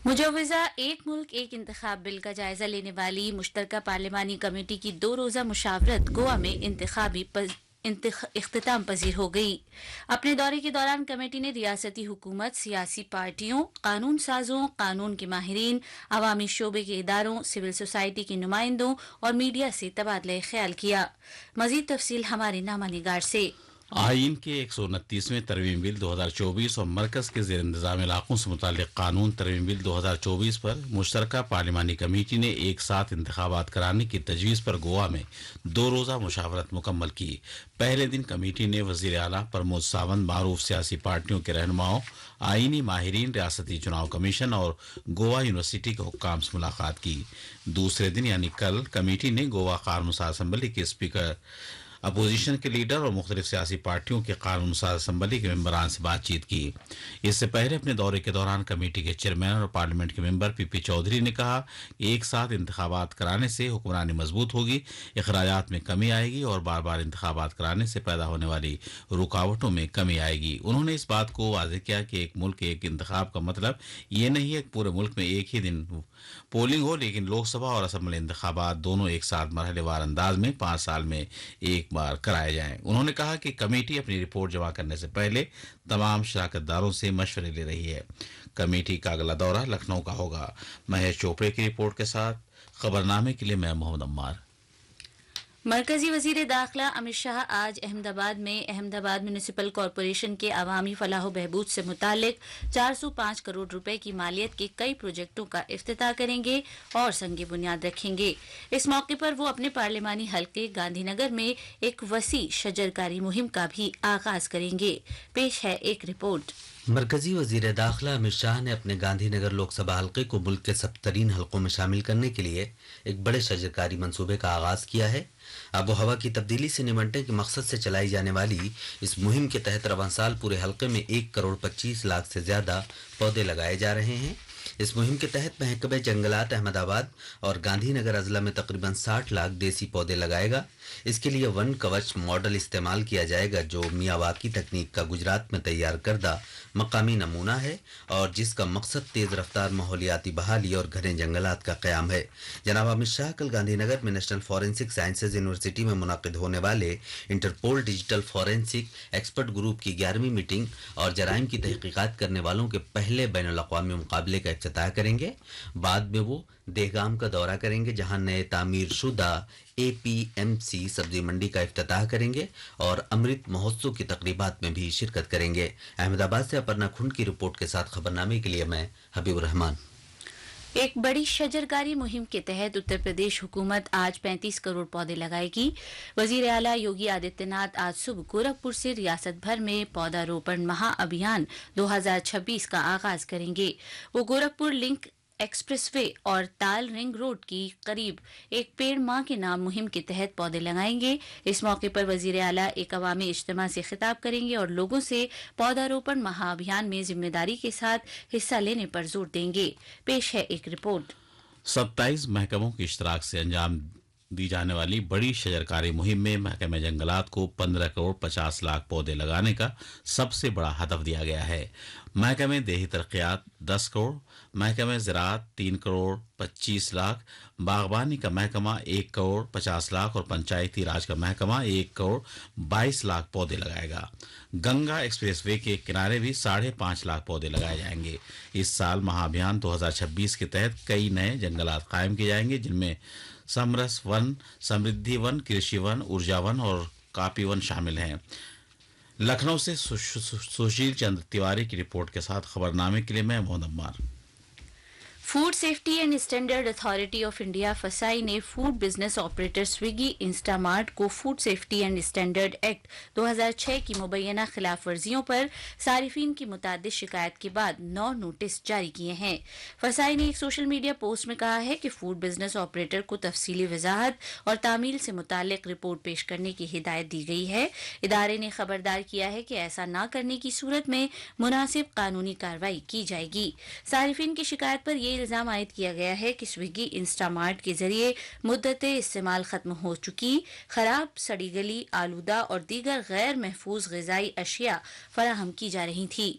मुजव्वज़ा एक मुल्क एक इंतखाब बिल का जायजा लेने वाली मुश्तरका पार्लिमानी कमेटी की 2 रोज़ा मुशावरत गोवा में इख्तिताम पजीर हो गई। अपने दौरे के दौरान कमेटी ने रियासती हुकूमत, सियासी पार्टियों, कानून साजों, कानून के माहिरीन, अवामी शोबे के इदारों, सिविल सोसाइटी के नुमाइंदों और मीडिया से तबादला ख्याल किया। मजीद तफसील हमारे नामा निगार से। आइन के 129वें तरमीम बिल 2024 और मरकज के जेर इंतजाम इलाकों से मुतालिक कानून तरमीम बिल 2024 पर मुश्तरका पार्लिमानी कमेटी ने एक साथ इंतखाबात कराने की तजवीज़ पर गोवा में 2 रोज़ा मुशावरत मुकम्मल की। पहले दिन कमेटी ने वज़ीर आला प्रमोद सावंत, मारूफ सियासी पार्टियों के रहनुमाओं, आइनी माहिरीन, रियासती चुनाव कमीशन और गोवा यूनिवर्सिटी के हुक्काम से मुलाकात की। दूसरे दिन यानी कल कमेटी ने गोवा कानून साज असम्बली के स्पीकर, अपोजिशन के लीडर और मुख्तलिफ सियासी पार्टियों के कानून साज असम्बली के मेंबरान से बातचीत की। इससे पहले अपने दौरे के दौरान कमेटी के चेयरमैन और पार्लियामेंट के मेंबर पीपी चौधरी ने कहा कि एक साथ इंतखाबात कराने से हुक्मरानी मजबूत होगी, अखराजात में कमी आएगी और बार बार इंतखाबात कराने से पैदा होने वाली रुकावटों में कमी आएगी। उन्होंने इस बात को वाज़ेह किया कि एक मुल्क एक इंतखाब का मतलब ये नहीं है कि पूरे मुल्क में एक ही दिन पोलिंग हो, लेकिन लोकसभा और असम्बली इंतखाबात दोनों एक साथ मरहलेवार अंदाज में 5 साल में एक बार कराए जाएं। उन्होंने कहा कि कमेटी अपनी रिपोर्ट जमा करने से पहले तमाम शराकतदारों से मशवरे ले रही है। कमेटी का अगला दौरा लखनऊ का होगा। महेश चोपड़े की रिपोर्ट के साथ खबरनामे के लिए मैं मोहम्मद अम्मार। मरकजी वजीर दाखिला अमित शाह आज अहमदाबाद में अहमदाबाद म्यूनिसिपल कॉरपोरेशन के अवामी फलाह बहबूद से मुतालिक 405 करोड़ रुपए की मालियत के कई प्रोजेक्टों का इफ्तिताह करेंगे और संगे बुनियाद रखेंगे। इस मौके पर वो अपने पार्लिमानी हल्के गांधीनगर में एक वसी शजरकारी मुहिम का भी आगाज करेंगे। पेश है एक रिपोर्ट। मरकजी वजीर दाखिला अमित शाह ने अपने गांधीनगर लोकसभा हल्के को मुल्क के सबतरीन हल्कों में शामिल करने के लिए एक बड़े शजरकारी मंसूबे का आगाज किया है। आबो हवा की तब्दीली से निपटने के मकसद से चलाई जाने वाली इस मुहिम के तहत रवां साल पूरे हल्के में 1 करोड़ 25 लाख से ज्यादा पौधे लगाए जा रहे हैं। इस मुहिम के तहत महकमे जंगलात अहमदाबाद और गांधीनगर अजला में तकरीबन 60 लाख देसी पौधे लगाएगा। इसके लिए वन कवच मॉडल इस्तेमाल किया जाएगा, जो मियावाकी तकनीक का गुजरात में तैयार करदा मकामी नमूना है और जिसका मकसद तेज रफ्तार माहौलियाती बहाली और घने जंगलात का क़याम है। जनाब अमित शाह कल गांधीनगर में नेशनल फॉरेंसिक साइंसेज यूनिवर्सिटी में मुनाकिद होने वाले interpole digital forensic expert group की 11वीं मीटिंग और जराइम की तहकीकात करने वालों के पहले बैनुल-अक़वामी मुकाबले का इफ्तिताह करेंगे। बाद में वो देहगाम का दौरा करेंगे, जहां नए तामीर शुदा APMC सब्जी मंडी का इफ्तिताह करेंगे और अमृत महोत्सव की तकरीबात में भी शिरकत करेंगे। अहमदाबाद से अपर्णा खुंड की रिपोर्ट के साथ खबरनामे के लिए मैं हबीब रहमान। एक बड़ी शजरकारी मुहिम के तहत उत्तर प्रदेश हुकूमत आज 35 करोड़ पौधे लगाएगी। वजीर आला योगी आदित्यनाथ आज सुबह गोरखपुर से रियासत भर में पौधारोपण महाअभियान 2026 का आगाज करेंगे। वो गोरखपुर लिंक एक्सप्रेसवे और ताल रिंग रोड की करीब एक पेड़ माँ के नाम मुहिम के तहत पौधे लगाएंगे। इस मौके पर वजीर आला एक अवामी इज्तिमा से खिताब करेंगे और लोगों से पौधारोपण महाअभियान में जिम्मेदारी के साथ हिस्सा लेने पर जोर देंगे। पेश है एक रिपोर्ट। 27 महकमों के इश्तराक से अंजाम दी जाने वाली बड़ी शजरकारी मुहिम में महकमे जंगलात को 15 करोड़ 50 लाख पौधे लगाने का सबसे बड़ा हदफ दिया गया है। महकमे देही तरक्यात 10 करोड़, महकमे ज़राअत 3 करोड़ 25 लाख, बागबानी का महकमा 1 करोड़ 50 लाख और पंचायती राज का महकमा 1 करोड़ 22 लाख पौधे लगाएगा। गंगा एक्सप्रेसवे के किनारे भी 5.5 लाख पौधे लगाए जाएंगे। इस साल महाअभियान 2026 के तहत कई नए जंगलात कायम किए जाएंगे, जिनमें समरस वन, समृद्धि वन, कृषि वन, ऊर्जा वन और कापी वन शामिल हैं। लखनऊ से सुशील चंद्र तिवारी की रिपोर्ट के साथ खबरनामे के लिए मैं Mohammad Ammar. Food safety and standard authority of India फसाई ने food business operator Swiggy Instamart को food safety and standard act 2006 की मुबैना खिलाफ वर्जियों पर सारिफीन की मुताद्दिद शिकायत के बाद 9 नोटिस जारी किए हैं। फसाई ने एक सोशल मीडिया पोस्ट में कहा है कि फूड बिजनेस ऑपरेटर को तफसीली वजाहत और तामील से मुतालिक रिपोर्ट पेश करने की हिदायत दी गई है। इदारे ने खबरदार किया है कि ऐसा न करने की सूरत में मुनासिब कानूनी कार्रवाई की जाएगी। सारिफीन की शिकायत पर यह इल्जाम आयद किया गया है कि स्विगी इंस्टामार्ट के जरिए मुद्दते इस्तेमाल खत्म हो चुकी खराब, सड़ी गली, आलूदा और दीगर गैर महफूज ग़िज़ाई अशिया फराहम की जा रही थी।